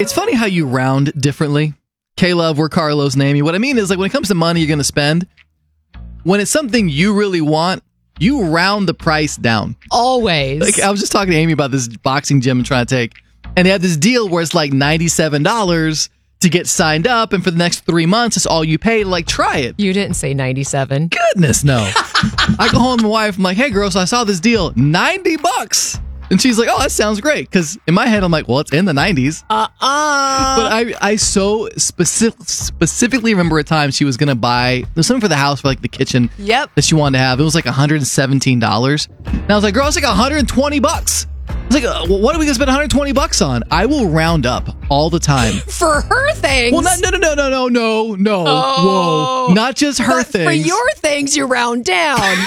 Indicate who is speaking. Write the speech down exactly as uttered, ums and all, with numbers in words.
Speaker 1: It's funny how you round differently. K-Love, we're Carlos, name you. What I mean is, like, when it comes to money you're going to spend, when it's something you really want, you round the price down.
Speaker 2: Always.
Speaker 1: Like, I was just talking to Amy about this boxing gym I'm trying to take, and they have this deal where it's like ninety-seven dollars to get signed up, and for the next three months, it's all you pay to, like, try it.
Speaker 2: You didn't say ninety-seven.
Speaker 1: Goodness, no. I go home to my wife, I'm like, hey, girl, so I saw this deal, ninety bucks. And she's like, oh, that sounds great. Because in my head, I'm like, well, it's in the nineties.
Speaker 2: Uh-uh.
Speaker 1: But I I so specific, specifically remember a time she was going to buy, there's something for the house, for like the kitchen
Speaker 2: Yep.
Speaker 1: that she wanted to have. It was like one hundred seventeen dollars. And I was like, girl, it's like one hundred twenty bucks. I was like, uh, well, what are we going to spend one hundred twenty bucks on? I will round up all the time.
Speaker 2: For her things.
Speaker 1: Well, not, no, no, no, no, no, no, no.
Speaker 2: Oh.
Speaker 1: Whoa. Not just her
Speaker 2: But
Speaker 1: things.
Speaker 2: for your things, you round down.